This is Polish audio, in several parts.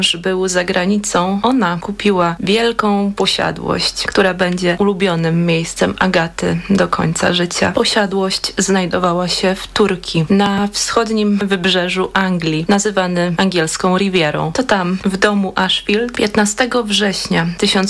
był za granicą, ona kupiła wielką posiadłość, która będzie ulubionym miejscem Agaty do końca życia. Posiadłość znajdowała się w Turcji, na wschodnim wybrzeżu Anglii, nazywany angielską Rivierą. To tam, w domu Ashfield, 15 września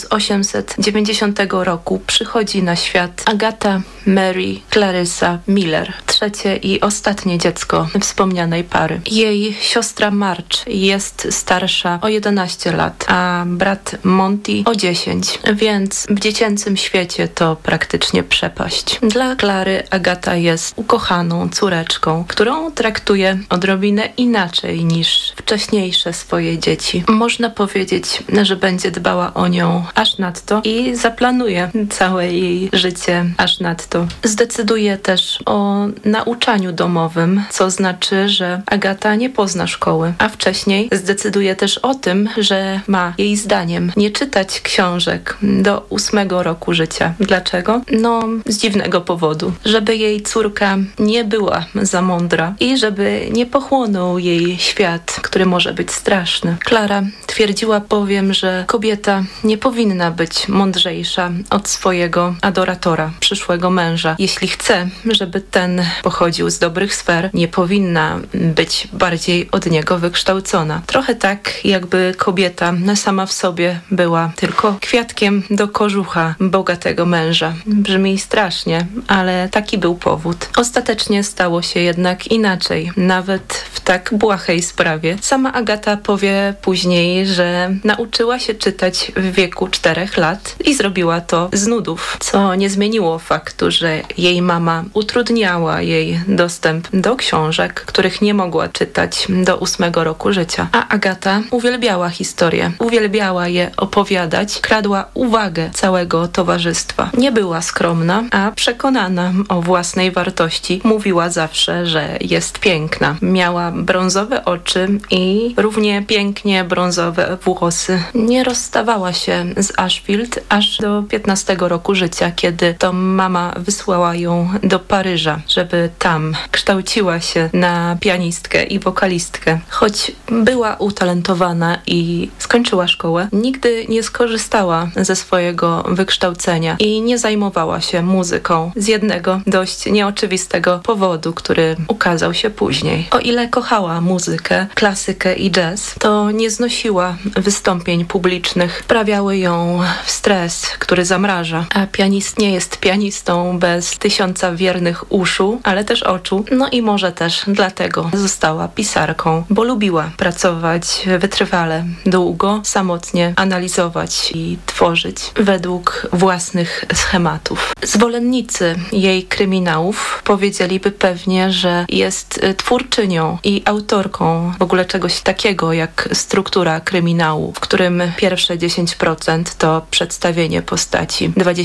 1890 roku przychodzi na świat Agata Mary Clarissa Miller, trzecie i ostatnie dziecko wspomnianej pary. Jej siostra March jest starsza o 11 lat, a brat Monty o 10, więc w dziecięcym świecie to praktycznie przepaść. Dla Klary Agata jest ukochaną córeczką, którą traktuje odrobinę inaczej niż wcześniejsze swoje dzieci. Można powiedzieć, że będzie dbała o nią aż nadto i zaplanuje całe jej życie aż nadto. Zdecyduje też o nauczaniu domowym, co znaczy, że Agata nie pozna szkoły, a wcześniej zdecyduje też o tym, że ma jej zdaniem nie czytać książek do 8 roku życia. Dlaczego? No, z dziwnego powodu. Żeby jej córka nie była za mądra i żeby nie pochłonął jej świat, który może być straszny. Klara twierdziła bowiem, że kobieta nie powinna być mądrzejsza od swojego adoratora, przyszłego męża. Jeśli chce, żeby ten pochodził z dobrych sfer, nie powinna być bardziej od niego wykształcona. Trochę tak, jakby kobieta sama w sobie była tylko kwiatkiem do kożucha bogatego męża. Brzmi strasznie, ale taki był powód. Ostatecznie stało się jednak inaczej, nawet w tak błahej sprawie. Sama Agata powie później, że nauczyła się czytać w wieku 4 lat i zrobiła to z nudów, co nie zmieniło faktu, że jej mama utrudniała jej dostęp do książek, których nie mogła czytać do 8 roku życia. A Agata uwielbiała historię, uwielbiała je opowiadać, kradła uwagę całego towarzystwa. Nie była skromna, a przekonana o własnej wartości mówiła zawsze, że jest piękna. Miała brązowe oczy i równie pięknie brązowe włosy. Nie rozstawała się z Ashfield aż do 15 roku życia, kiedy to mama wysłała ją do Paryża, żeby tam kształciła się na pianistkę i wokalistkę. Choć była utalentowana i skończyła szkołę, nigdy nie skorzystała ze swojego wykształcenia i nie zajmowała się muzyką z jednego dość nieoczywistego powodu, który ukazał się później. O ile kochała muzykę, klasykę i jazz, to nie znosiła wystąpień publicznych. Wprawiały ją w stres, który zamraża. A pianist nie jest pianistą bez 1000 wiernych uszu, ale też oczu. No i może też dlatego została pisarką, bo lubiła pracować wytrwale, długo, samotnie, analizować i tworzyć według własnych schematów. Zwolennicy jej kryminałów powiedzieliby pewnie, że jest twórczynią i autorką w ogóle czegoś takiego jak struktura kryminału, w którym pierwsze 10% to przedstawienie postaci,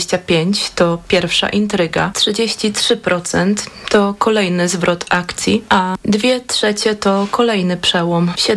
25% to pierwsza intryga, 33% to kolejny zwrot akcji, a 2/3 to kolejny przełom. W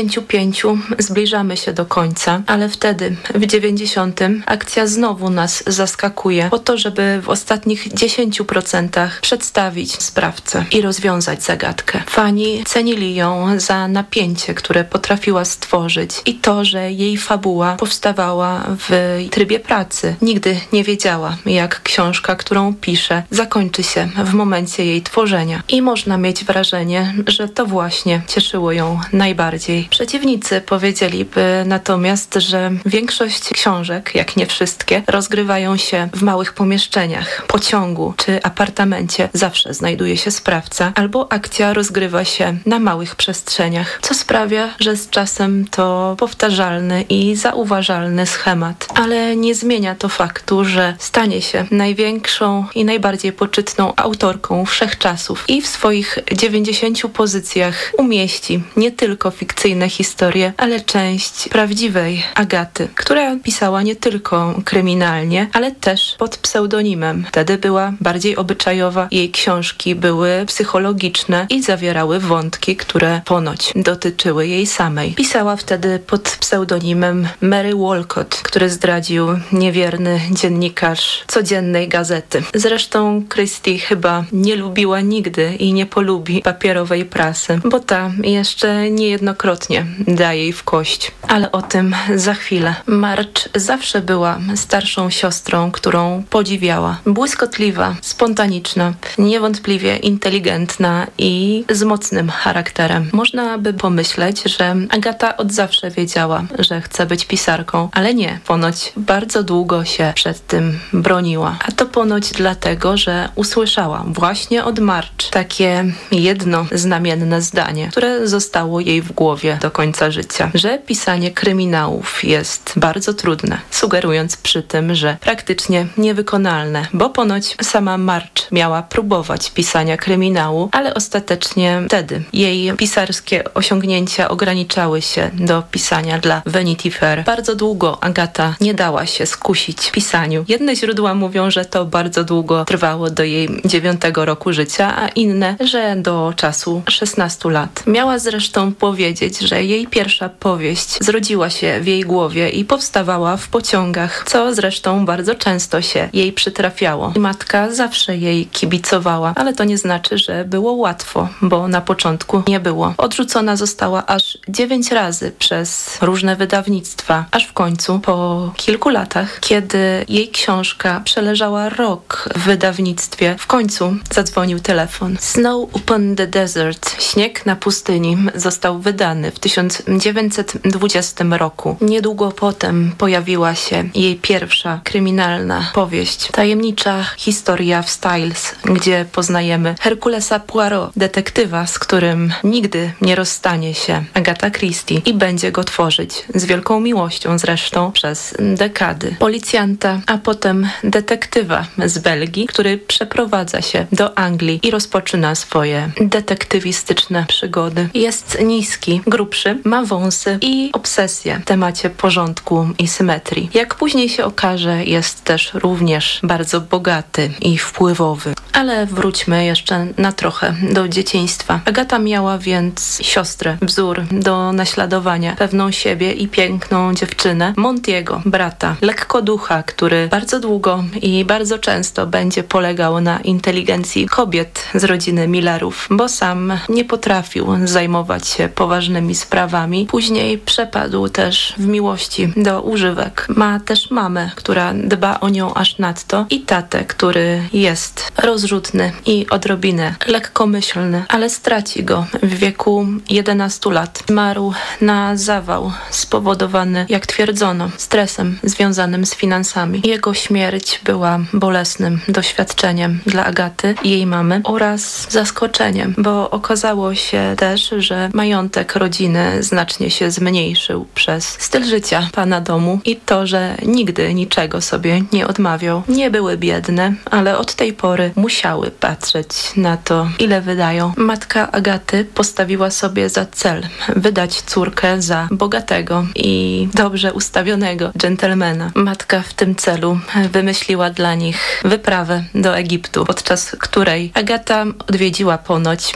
75% zbliżamy się do końca, ale wtedy w 90% akcja znowu nas zaskakuje po to, żeby w ostatnich 10% przedstawić sprawcę i rozwiązać zagadkę. Fani cenili ją za napięcie, które potrafiła stworzyć i to, że jej fabuła powstawała w trybie pracy. Nigdy nie wiedziała, jak książka, którą pisze, zakończy się w momencie jej tworzenia. I można mieć wrażenie, że to właśnie cieszyło ją najbardziej. Przeciwnicy powiedzieliby natomiast, że większość książek, jak nie wszystkie, rozgrywają się w małych pomieszczeniach, pociągu czy apartamencie. Zawsze znajduje się sprawca, albo akcja rozgrywa się na małych przestrzeniach, co sprawia, że z czasem to powtarzalny i zauważalny schemat. Ale nie zmienia to faktu, że stanie się największą i najbardziej poczytną autorką wszechczasów i w swoich 90 pozycjach umieści nie tylko fikcyjne historie, ale część prawdziwej Agaty, która pisała nie tylko kryminalnie, ale też pod pseudonimem. Wtedy była bardziej obyczajowa. Jej książki były psychologiczne i zawierały wątki, które ponoć dotyczyły jej samej. Pisała wtedy pod pseudonimem Mary Walcott, który zdradził niewierny dziennikarz codziennej gazety. Zresztą Christie chyba nie lubiła nigdy i nie polubi papierowej prasy, bo ta jeszcze niejednokrotnie daje jej w kość. Ale o tym za chwilę. Marge zawsze była starszą siostrą, którą podziwiała. Błyskotliwa, spontaniczna, niewątpliwie inteligentna i z mocnym charakterem. Można by pomyśleć, że Agata od zawsze wiedziała, że chce być pisarką, ale nie. Ponoć bardzo długo się przed tym broniła. A to ponoć dlatego, że usłyszała właśnie od Marge takie jedno znamienne zdanie, które zostało jej w głowie do końca życia, że pisanie kryminałów jest bardzo trudne, sugerując przy tym, że praktycznie niewykonalne, bo ponoć sama Marge miała próbować pisania kryminału, ale ostatecznie wtedy jej pisarskie osiągnięcia ograniczały się do pisania dla Vanity Fair. Bardzo długo Agata nie dała się skusić pisaniu. Jedne źródła mówią, że to bardzo długo trwało do jej 9 roku życia, a inne, że do czasu 16 lat. Miała zresztą powiedzieć, że jej pierwsza powieść zrodziła się w jej głowie i powstawała w pociągach, co zresztą bardzo często się jej przytrafiało. I matka zawsze jej kibicowała, ale to nie znaczy, że było łatwo, bo na początku nie było. Odrzucona została aż 9 razy przez różne wydawnictwa, aż w końcu po kilku latach, kiedy jej książka przeleżała rok w wydawnictwie, w końcu zadzwonił telefon. Snow upon the Desert, Śnieg na pustyni, został wydany w 1920 roku. Niedługo potem pojawiła się jej pierwsza kryminalna powieść, tajemnicza historia w Styles, gdzie poznajemy Herkulesa Poirot, detektywa, z którym nigdy nie rozstanie się Agatha Christie i będzie go tworzyć z wielką miłością zresztą przez dekady. Policjanta, a potem detektywa z Belgii, który przeprowadza się do Anglii i rozpoczyna swoje detektywistyczne przygody. Jest niski, grubszy, ma wąsy i obsesję w temacie porządku i symetrii. Jak później się okaże, jest też również bardzo bogaty i wpływowy. Ale wróćmy jeszcze na trochę do dzieciństwa. Agata miała więc siostrę, wzór do naśladowania, pewną siebie i piękną dziewczynę, Montiego, brata, lekkoducha, który bardzo długo i bardzo często będzie polegał na inteligencji kobiet z rodziny Millerów, bo sam nie potrafił zajmować się poważnymi sprawami. Później przepadł też w miłości do używek. Ma też mamę, która dba o nią aż nadto i tatę, który jest rozrzutny i odrobinę lekkomyślny, ale straci go w wieku 11 lat. Zmarł na zawał spowodowany, jak twierdzono, stresem związanym z finansami. Jego śmierć była bolesnym doświadczeniem dla Agaty i jej mamy oraz zaskoczeniem, bo okazało się też, że majątek rodziny znacznie się zmniejszył przez styl życia pana domu i to, że nigdy niczego sobie nie odmawiał. Nie były biedne, ale od tej pory musiały patrzeć na to, ile wydają. Matka Agaty postawiła sobie za cel wydać córkę za bogatego i dobrze ustawionego dżentelmena. Matka w tym celu wymyśliła dla nich wyprawę do Egiptu, podczas której Agata odwiedziła ponoć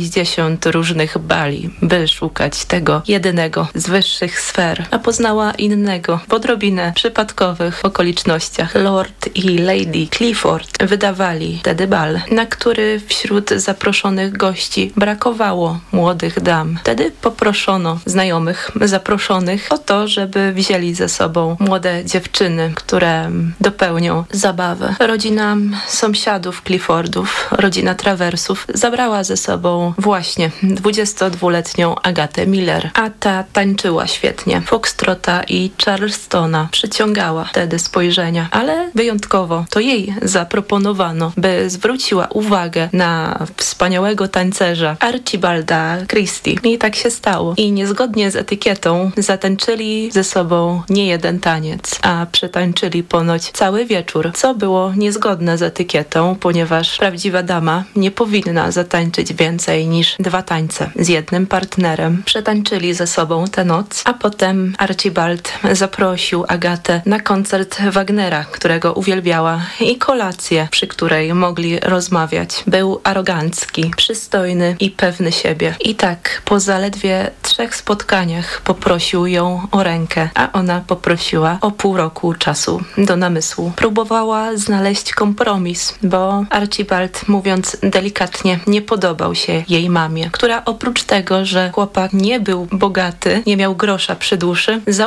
60 różnych bali, by szukać tego jedynego z wyższych sfer, a poznała innego w odrobinę przypadkowych okolicznościach. Lord i Lady Clifford wydawali wtedy bal, na który wśród zaproszonych gości brakowało młodych dam. Wtedy poproszono znajomych zaproszonych o to, żeby wzięli ze sobą młode dziewczyny, które dopełnią zabawę. Rodzina sąsiadów Cliffordów, rodzina Traversów, zabrała ze sobą właśnie 22-letnią Agatę Miller, a ta tańczyła świetnie. Foxtrota i Charlestona przyciągała wtedy spojrzenia, ale wyjątkowo to jej zaproponowano, by zwróciła uwagę na wspaniałego tancerza Archibalda Christie. I tak się stało. I niezgodnie z etykietą zatańczyli ze sobą nie jeden taniec, a przetańczyli ponoć cały wieczór, co było niezgodne z etykietą, ponieważ prawdziwa dama nie powinna zatańczyć więcej niż 2 tańce z jednym partnerem. Przetańczyli ze sobą tę noc, a potem Archibald zaprosił Agatę na koncert Wagnera, którego uwielbiała, i kolację, przy której mogli rozmawiać. Był arogancki, przystojny i pewny siebie. I tak po zaledwie 3 spotkaniach poprosił ją o rękę, a ona poprosiła o pół roku czasu do namysłu. Próbowała znaleźć kompromis, bo Archibald, mówiąc delikatnie, nie podobał się jej mamie, która oprócz tego, że chłopak nie był bogaty, nie miał grosza przy duszy,